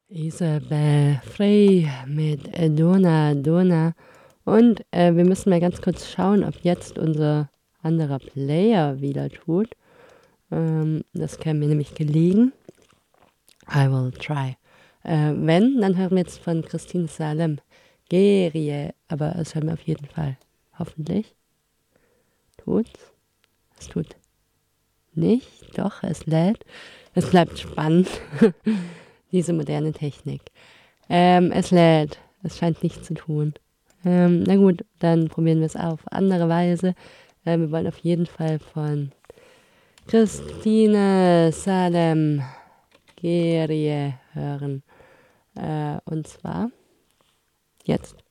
Isabel Frey mit Dona Dona. Und wir müssen mal ganz kurz schauen, ob jetzt unser anderer Player wieder tut. Das käme mir nämlich gelegen. I will try. Wenn, dann hören wir jetzt von Christine Salem. Gerie. Aber es hören wir auf jeden Fall. Hoffentlich. Tut's? Es tut nicht. Doch, es lädt. Es bleibt spannend. Diese moderne Technik. Es lädt. Es scheint nicht zu tun. Na gut, dann probieren wir es auf andere Weise. Wir wollen auf jeden Fall von Christine Salem Gerie hören. Und zwar jetzt.